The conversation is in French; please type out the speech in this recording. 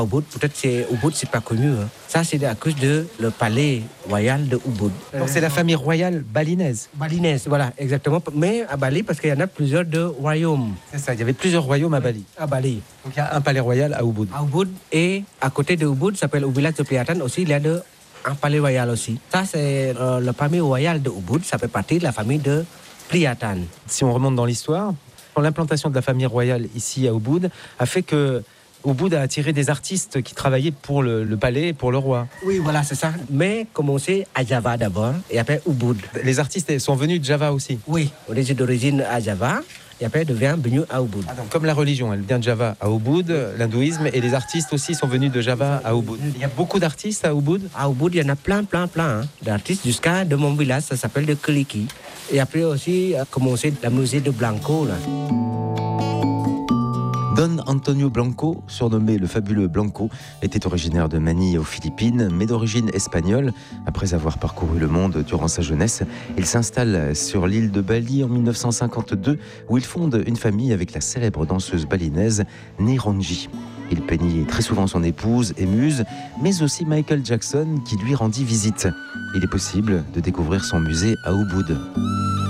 Ubud, peut-être Ubud, c'est pas connu. Hein. Ça, c'est à cause de le palais royal de Ubud. Donc c'est la famille royale balinaise. Balinaise, voilà, exactement. Mais à Bali, parce qu'il y en a plusieurs de royaumes. C'est ça, il y avait plusieurs royaumes à Bali. À Bali. Donc il y a un palais royal à Ubud. À Ubud, et à côté de Ubud, ça s'appelle au village de Priatan aussi, il y a un palais royal aussi. Ça, c'est le palais royal de Ubud, ça fait partie de la famille de Priatan. Si on remonte dans l'histoire, l'implantation de la famille royale ici à Ubud a fait que Ubud a attiré des artistes qui travaillaient pour le palais et pour le roi. Oui, voilà, c'est ça. Mais commencé à Java d'abord, et après Ubud. Les artistes sont venus de Java aussi. Oui, on est d'origine à Java, et après devient venu à Ubud. Donc, comme la religion, elle vient de Java à Ubud, l'hindouisme, et les artistes aussi sont venus de Java à Ubud. Il y a beaucoup d'artistes à Ubud. À Ubud, il y en a plein d'artistes, jusqu'à de mon village, ça s'appelle de Kliki. Et après aussi, a commencé la musée de Blanco, là. Don Antonio Blanco, surnommé le fabuleux Blanco, était originaire de Manille aux Philippines, mais d'origine espagnole. Après avoir parcouru le monde durant sa jeunesse, il s'installe sur l'île de Bali en 1952, où il fonde une famille avec la célèbre danseuse balinaise Nironji. Il peignit très souvent son épouse et muse, mais aussi Michael Jackson qui lui rendit visite. Il est possible de découvrir son musée à Ubud.